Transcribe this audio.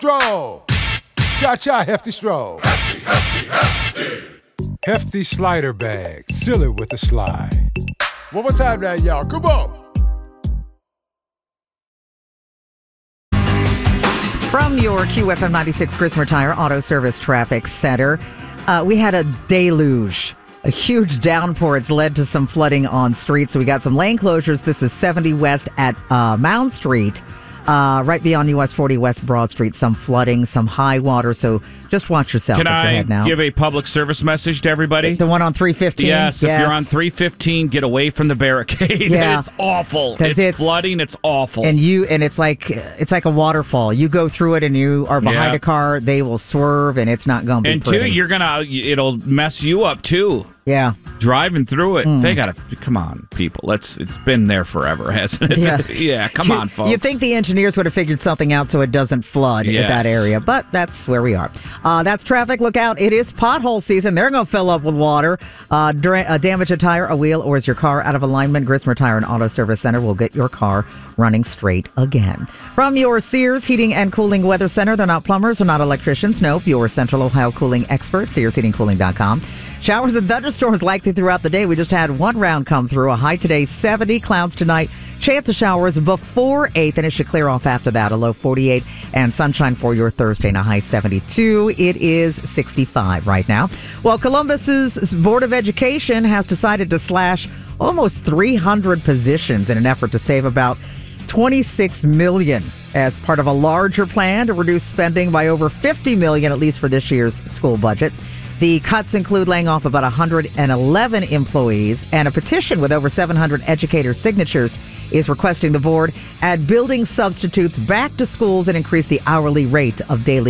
Stroll. Cha-cha, hefty stroll. Hefty. Hefty slider bag. Seal it with a slide. One more time now, y'all. Come on. From your QFM 96 Grismer Tire Auto Service Traffic Center, we had a deluge. A huge downpour. It's led to some flooding on streets. So we got some lane closures. This is 70 West at Mound Street. Right beyond US 40 West Broad Street, some flooding, some high water. So just watch yourself. Can I give a public service message to everybody? The one on 315? Yes, if you're on 315, get away from the barricade. Yeah. It's awful. It's flooding. It's awful. And it's like a waterfall. You go through it and you are behind a car, they will swerve and it's not going to be pretty. And two, it'll mess you up too. Yeah. Driving through it. They got to, come on, people. It's been there forever, hasn't it? Yeah, come on, folks. You'd think the engineers would have figured something out so it doesn't flood in that area, but that's where we are. That's traffic. Look out. It is pothole season. They're going to fill up with water. Damage a tire, a wheel, or is your car out of alignment? Grismer Tire and Auto Service Center will get your car running straight again. From your Sears Heating and Cooling Weather Center, they're not plumbers, they're not electricians. Nope, your Central Ohio cooling expert, SearsHeatingCooling.com. Showers and thunderstorms likely throughout the day. We just had one round come through. A high today, 70. Clouds tonight. Chance of showers before 8, and it should clear off after that. A low 48, and sunshine for your Thursday, and a high 72. It is 65 right now. Well, Columbus's Board of Education has decided to slash almost 300 positions in an effort to save about $26 million as part of a larger plan to reduce spending by over $50 million, at least for this year's school budget. The cuts include laying off about 111 employees, and a petition with over 700 educator signatures is requesting the board add building substitutes back to schools and increase the hourly rate of daily